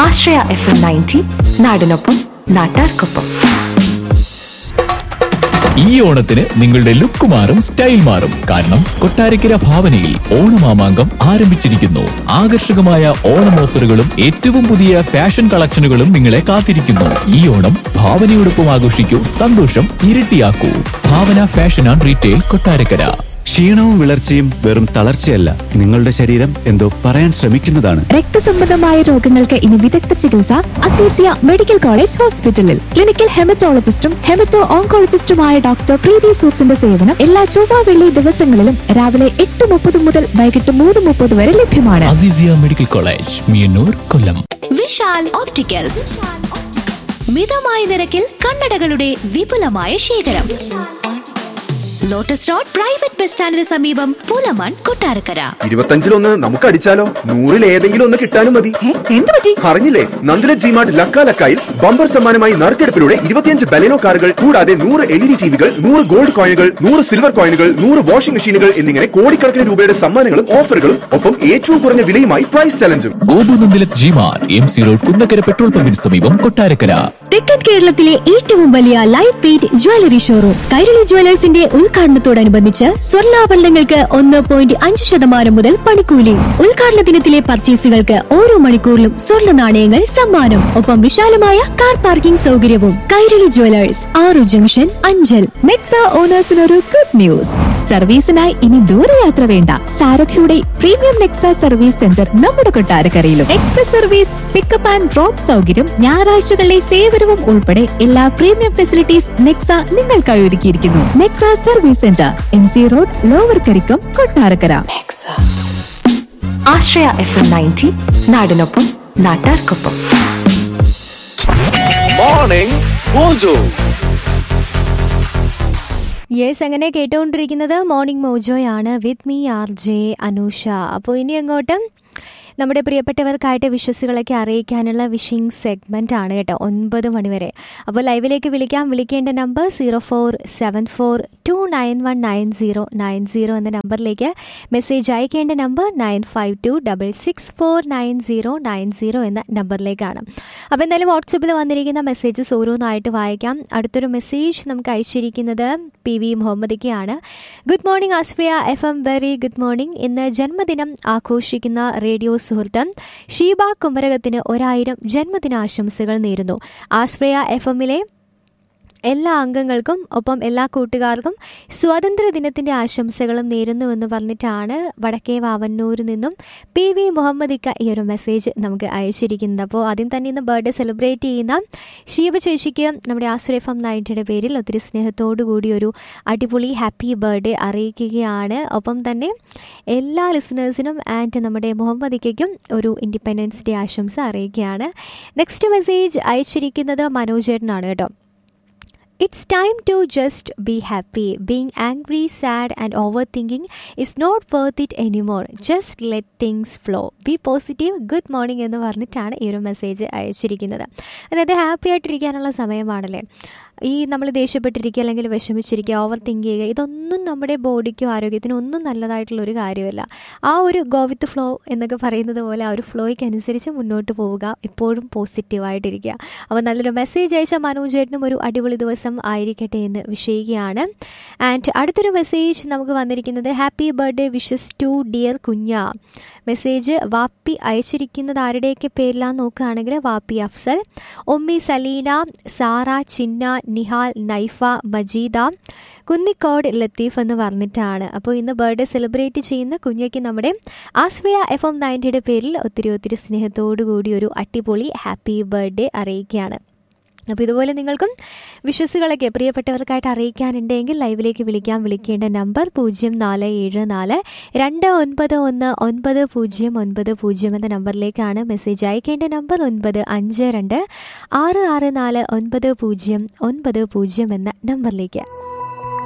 ആശ്രയ FM 90 നാടിനൊപ്പം നാട്ടാർക്കൊപ്പം. ഈ ഓണത്തിന് നിങ്ങളുടെ ലുക്ക് മാറും, സ്റ്റൈൽ മാറും. കാരണം കൊട്ടാരക്കര ഭാവനയിൽ ഓണമാമാങ്കം ആരംഭിച്ചിരിക്കുന്നു. ആകർഷകമായ ഓണം ഓഫറുകളും ഏറ്റവും പുതിയ ഫാഷൻ കളക്ഷനുകളും നിങ്ങളെ കാത്തിരിക്കുന്നു. ഈ ഓണം ഭാവനയോടൊപ്പം ആഘോഷിക്കൂ, സന്തോഷം ഇരട്ടിയാക്കൂ. ഭാവന ഫാഷൻ ആൻഡ് റീറ്റെയിൽ, കൊട്ടാരക്കര. ക്ഷീണവും വിളർച്ചയും വെറും തളർച്ചയല്ല, നിങ്ങളുടെ ശരീരം എന്തോ പറയാൻ ശ്രമിക്കുന്നതാണ്. രക്തസംബന്ധമായ രോഗങ്ങൾക്ക് ഇനി വിദഗ്ധ ചികിത്സ അസീസിയ മെഡിക്കൽ കോളേജ് ഹോസ്പിറ്റലിൽ. ക്ലിനിക്കൽ ഹെമറ്റോളജിസ്റ്റും ഹെമറ്റോ ഓങ്കോളജിസ്റ്റുമായ ഡോക്ടർ പ്രീതി സൂസിന്റെ സേവനം എല്ലാ ചൊവ്വ വെള്ളി ദിവസങ്ങളിലും രാവിലെ 8:30 മുതൽ വൈകിട്ട് 3:30 വരെ ലഭ്യമാണ്. അസീസിയ മെഡിക്കൽ കോളേജ്, മിയന്നൂർ, കൊല്ലം. വിശാൽ ഓപ്റ്റിക്കൽസ്, മിതമായ നിരക്കിൽ കണ്ണടകളുടെ വിപുലമായ ശേഖരം. ലോട്ടസ് റോഡ് പ്രൈവറ്റ് ബസ് സ്റ്റാൻഡിന് സമീപം, പൂലമാൻ, കൊട്ടാരക്കര. 25 നമുക്ക് അടിച്ചാലോ? 100 ഏതെങ്കിലും ഒന്ന് കിട്ടാനും മതി. എന്ത് പറ്റി? അറിഞ്ഞില്ലേ, നന്ദില ജിമാർട്ട് ലക്കാലക്കായിൽ ബമ്പർ സമ്മാനമായി നറുക്കെടുപ്പിലൂടെ 25 ബലെനോ കാറുകൾ കൂടാതെ 100 LED ടിവികൾ, 100 ഗോൾഡ് കോയിനുകൾ, 100 സിൽവർ കോയിനുകൾ, 100 വാഷിംഗ് മെഷീനുകൾ എന്നിങ്ങനെ കോടിക്കണക്കിന് രൂപയുടെ സമ്മാനങ്ങളും ഓഫറുകളും ഒപ്പം ഏറ്റവും കുറഞ്ഞ വിലയുമായി price ചലഞ്ചും. Gopu Nandila G-Mart, MC road, Kunnakkara petrol പമ്പിന് സമീപം, കൊട്ടാരക്കര. തെക്കൻ കേരളത്തിലെ ഏറ്റവും വലിയ light weight jewellery showroom Kairali ജ്വല്ലേഴ്സിന്റെ ഉദ്ഘാടനത്തോടനുബന്ധിച്ച് സ്വർണ്ണാഭരണങ്ങൾക്ക് 1.5% മുതൽ പണിക്കൂലി. ഉദ്ഘാടന ദിനത്തിലെ പർച്ചേസുകൾക്ക് ഓരോ മണിക്കൂറിലും സ്വർണ്ണ നാണയങ്ങൾ സമ്മാനം. ഒപ്പം വിശാലമായ കാർ പാർക്കിംഗ് സൗകര്യവും. കൈരളി ജ്വല്ലേഴ്സ്, ആറു junction, Anchal. Nexa ഓണേഴ്സിനൊരു good news. സർവീസിനായി ഇനി ദൂരയാത്ര വേണ്ട. സാരഥിയുടെ പ്രീമിയം നെക്സ സർവീസ് സെന്റർ നമ്മുടെ കൊട്ടാരക്കരയിലും. Express service, pickup and drop സൗകര്യം, ഞായറാഴ്ചകളിലെ സേവനവും ഉൾപ്പെടെ എല്ലാ പ്രീമിയം ഫെസിലിറ്റീസ് നെക്സ നിങ്ങൾക്കായി ഒരുക്കിയിരിക്കുന്നു. Nexa service centre, MC road, lower Karikkam, Kottarakkara. ആശ്രയ FM 90 നാടിനൊപ്പം നാട്ടാർക്കൊപ്പം. Morning mojo. യെസ്, അങ്ങനെ കേട്ടുകൊണ്ടിരിക്കുന്നത് morning മോജോയാണ് with me RJ Anusha. അപ്പോൾ ഇനി അങ്ങോട്ടും നമ്മുടെ പ്രിയപ്പെട്ടവർക്കായിട്ട് വിഷസുകളൊക്കെ അറിയിക്കാനുള്ള വിഷിംഗ് സെഗ്മെന്റ് ആണ് കേട്ടോ, 9 മണിവരെ. അപ്പോൾ ലൈവിലേക്ക് വിളിക്കേണ്ട നമ്പർ 0474291990 എന്ന നമ്പറിലേക്ക്. മെസ്സേജ് അയക്കേണ്ട നമ്പർ 9526649090 എന്ന നമ്പറിലേക്കാണ്. അപ്പോൾ എന്തായാലും വാട്സപ്പിൽ വന്നിരിക്കുന്ന മെസ്സേജസ് ഓരോന്നായിട്ട് വായിക്കാം. അടുത്തൊരു മെസ്സേജ് നമുക്ക് അയച്ചിരിക്കുന്നത് PV മുഹമ്മദിക്കയാണ്. ഗുഡ് മോർണിംഗ് ആശ്രയ FM, വെരി ഗുഡ് മോർണിംഗ്. ഇന്ന് ജന്മദിനം ആഘോഷിക്കുന്ന റേഡിയോ സുഹൃത്ത് ഷീബ കുമരകത്തിന് 1000 ജന്മദിനാശംസകൾ നേരുന്നു. ആശ്രയ FMലെ എല്ലാ അംഗങ്ങൾക്കും ഒപ്പം എല്ലാ കൂട്ടുകാർക്കും സ്വാതന്ത്ര്യ ദിനത്തിൻ്റെ ആശംസകളും നേരുന്നുവെന്ന് പറഞ്ഞിട്ടാണ് വടക്കേ വാവന്നൂരിൽ നിന്നും PV മുഹമ്മദിക്ക ഈ ഒരു മെസ്സേജ് നമുക്ക് അയച്ചിരിക്കുന്നത്. അപ്പോൾ ആദ്യം തന്നെ ഇന്ന് ബർത്ത്ഡേ സെലിബ്രേറ്റ് ചെയ്യുന്ന ഷീബ ചേച്ചിക്ക് നമ്മുടെ ആശ്രയ FM 90യുടെ പേരിൽ ഒത്തിരി സ്നേഹത്തോടു കൂടി ഒരു അടിപൊളി ഹാപ്പി ബർത്ത്ഡേ അറിയിക്കുകയാണ്. ഒപ്പം തന്നെ എല്ലാ ലിസണേഴ്സിനും ആൻഡ് നമ്മുടെ മുഹമ്മദിക്കും ഒരു ഇൻഡിപെൻഡൻസ് ഡേ ആശംസ അറിയിക്കുകയാണ്. നെക്സ്റ്റ് മെസ്സേജ് അയച്ചിരിക്കുന്നത് മനോജേട്ടനാണ് കേട്ടോ. It's time to just be happy. Being angry, sad and overthinking is not worth it anymore. Just let things flow. Be positive. Good morning എന്ന് പറഞ്ഞിട്ടാണ് ഈ ഒരു മെസ്സേജ് അയച്ചിരിക്കുന്നത്. അതായത് ഹാപ്പി ആയിട്ടിരിക്കാനുള്ള സമയമാണല്ലേ. ഈ നമ്മൾ ദേഷ്യപ്പെട്ടിരിക്കുക അല്ലെങ്കിൽ വിഷമിച്ചിരിക്കുക, ഓവർ തിങ്ക് ചെയ്യുക, ഇതൊന്നും നമ്മുടെ ബോഡിക്കോ ആരോഗ്യത്തിനോ ഒന്നും നല്ലതായിട്ടുള്ളൊരു കാര്യമല്ല. ആ ഒരു ഗോ വിത്ത് ഫ്ലോ എന്നൊക്കെ പറയുന്നത് പോലെ ആ ഒരു ഫ്ലോയ്ക്ക് അനുസരിച്ച് മുന്നോട്ട് പോവുക, എപ്പോഴും പോസിറ്റീവായിട്ടിരിക്കുക. അപ്പോൾ നല്ലൊരു മെസ്സേജ് അയച്ച മനോജേട്ടനും ഒരു അടിപൊളി ദിവസം ആയിരിക്കട്ടെ എന്ന് വിഷയിക്കുകയാണ്. ആൻഡ് അടുത്തൊരു മെസ്സേജ് നമുക്ക് വന്നിരിക്കുന്നത് happy birthday wishes to dear കുഞ്ഞ. മെസ്സേജ് വാപ്പി അയച്ചിരിക്കുന്നത് ആരുടെയൊക്കെ പേരിലാന്ന് നോക്കുകയാണെങ്കിൽ വാപ്പി അഫ്സൽ, ഉമ്മി സലീന, സാറ, ചിന്ന, നിഹാൽ, നൈഫ, മജീദ, കുന്നിക്കോട് ലത്തീഫ് എന്ന് പറഞ്ഞിട്ടാണ്. അപ്പോൾ ഇന്ന് ബർത്ത്ഡേ സെലിബ്രേറ്റ് ചെയ്യുന്ന കുഞ്ഞയ്ക്ക് നമ്മുടെ ആശ്രയ FM 90യുടെ പേരിൽ ഒത്തിരി സ്നേഹത്തോടു കൂടി ഒരു അടിപൊളി ഹാപ്പി ബർത്ത്ഡേ അറിയിക്കുകയാണ്. അപ്പോൾ ഇതുപോലെ നിങ്ങൾക്കും വിഷസുകളൊക്കെ പ്രിയപ്പെട്ടവർക്കായിട്ട് അറിയിക്കാനുണ്ടെങ്കിൽ ലൈവിലേക്ക് വിളിക്കേണ്ട നമ്പർ 0474291990 എന്ന നമ്പറിലേക്കാണ്. മെസ്സേജ് അയക്കേണ്ട നമ്പർ 9526649090 എന്ന നമ്പറിലേക്ക്.